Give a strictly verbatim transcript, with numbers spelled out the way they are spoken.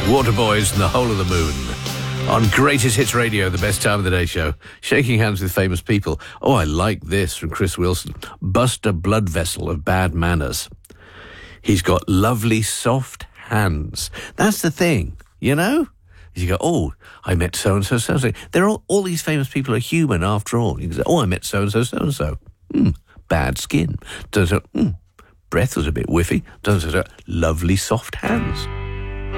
Waterboys and the Whole of the Moon. On Greatest Hits Radio, the best time of the day show. Shaking hands with famous people. Oh, I like this from Chris Wilson. Buster Bloodvessel of Bad Manners. He's got lovely, soft hands. That's the thing, you know? You go, oh, I met so-and-so, so-and-so. They're all, all these famous people are human after all. You can say, oh, I met so-and-so, so-and-so. Hmm, bad skin. So-and-so, hmm, breath was a bit whiffy. So-and-so, lovely, soft hands.